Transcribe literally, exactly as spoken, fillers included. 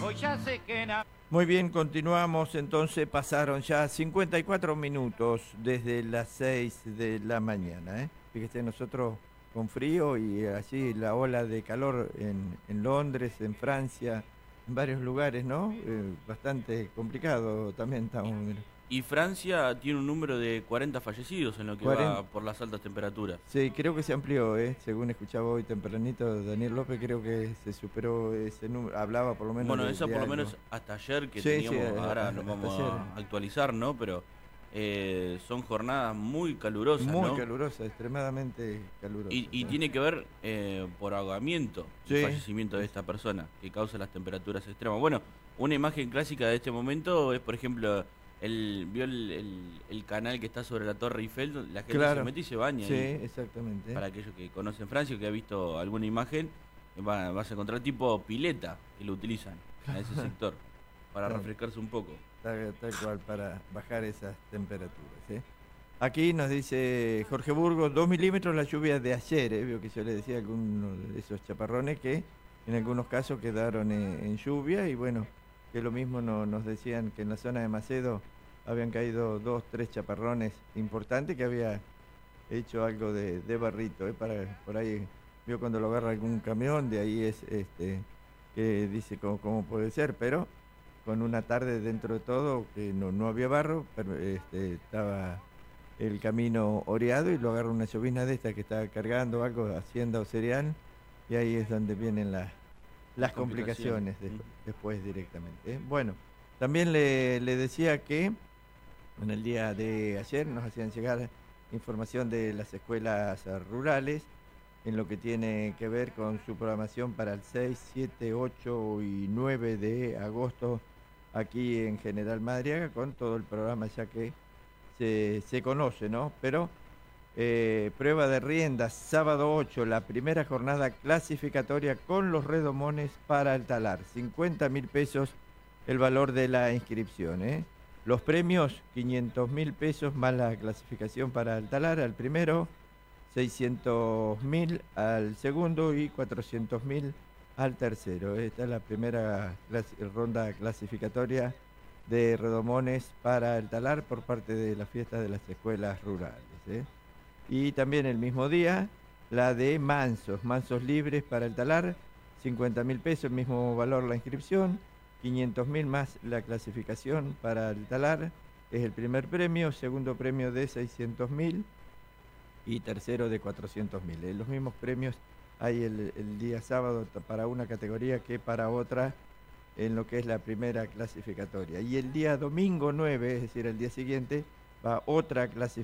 Muy bien, continuamos. Entonces pasaron ya cincuenta y cuatro minutos desde las seis de la mañana. ¿eh? Fíjese, nosotros con frío y así la ola de calor en, en Londres, en Francia, en varios lugares, ¿no? Eh, bastante complicado también estamos. Mira. Y Francia tiene un número de cuarenta fallecidos en lo que cuarenta va por las altas temperaturas. Sí, creo que se amplió, ¿eh? Según escuchaba hoy tempranito Daniel López, creo que se superó ese número, hablaba por lo menos Bueno, de, eso de por lo algo. menos hasta ayer que Sí, teníamos, sí, ahora a- nos a- vamos ayer. a actualizar, ¿no? Pero eh, son jornadas muy calurosas, Muy ¿no? calurosa, extremadamente calurosa. Y, y ¿sí? tiene que ver eh, por ahogamiento Sí. el fallecimiento de esta persona que causa las temperaturas extremas. Bueno, una imagen clásica de este momento es, por ejemplo, el vio el, el- el canal que está sobre la Torre Eiffel, donde la gente Claro. se mete y se baña Sí, ahí. exactamente. Para aquellos que conocen Francia o que ha visto alguna imagen, va- vas a encontrar tipo pileta que lo utilizan en ese sector para Claro. refrescarse un poco. Tal, tal cual, para bajar esas temperaturas. ¿eh? Aquí nos dice Jorge Burgos, dos milímetros la lluvia de ayer, ¿eh? Veo que yo le decía algunos de esos chaparrones que en algunos casos quedaron en, en lluvia y bueno, que lo mismo no- nos decían que en la zona de Macedo habían caído dos, tres chaparrones importantes que había hecho algo de, de barrito, ¿eh? Para, por ahí vio cuando lo agarra algún camión, de ahí es este que dice cómo, cómo puede ser, pero con una tarde dentro de todo que no, no había barro, pero este, estaba el camino oreado y lo agarra una llovizna de esta que está cargando algo, hacienda o cereal, y ahí es donde vienen las, las complicaciones de- Mm. después directamente. ¿eh? Bueno, también le, le decía que en el día de ayer nos hacían llegar información de las escuelas eh, rurales en lo que tiene que ver con su programación para el seis, siete, ocho y nueve de agosto aquí en General Madariaga, con todo el programa ya que se, se conoce, ¿no? Pero eh, prueba de riendas, sábado ocho, la primera jornada clasificatoria con los redomones para el talar, cincuenta mil pesos el valor de la inscripción, ¿eh? Los premios, quinientos mil pesos más la clasificación para el talar al primero, seiscientos mil al segundo y cuatrocientos mil al tercero. Esta es la primera clasi- ronda clasificatoria de redomones para el talar por parte de la fiesta de las escuelas rurales. ¿eh? Y también el mismo día, la de mansos, mansos libres para el talar, cincuenta mil pesos, el mismo valor la inscripción, quinientos mil más la clasificación para el talar, es el primer premio, segundo premio de seiscientos mil y tercero de cuatrocientos mil. Eh, los mismos premios hay el, el día sábado t- para una categoría que para otra en lo que es la primera clasificatoria. Y el día domingo nueve, es decir, el día siguiente, va otra clasificación